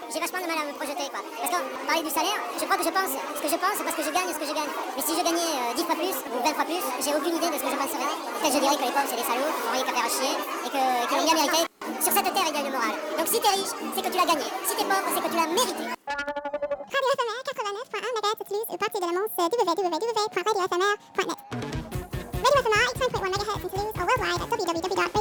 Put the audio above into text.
j'ai vachement de mal à me projeter, quoi. Parce que parler du salaire, je crois que je pense ce que je pense parce que je gagne ce que je gagne. Mais si je gagnais 10 fois plus ou 20 fois plus, j'ai aucune idée de ce que je penserais. Peut-être je dirais que les pauvres c'est des salauds, qui font rien qu'à faire à chier et qu'ils l'ont bien mérité. Sur cette terre, il y a une morale. Donc si t'es riche, c'est que tu l'as gagné. Si t'es pauvre, c'est que tu l'as mérité. Radio FMR 89.1 MHz de Toulouse, au parti de l'annonce www.radiofmr.net. Radio FMR, 89.1 MHz in Toulouse, or worldwide at www.radio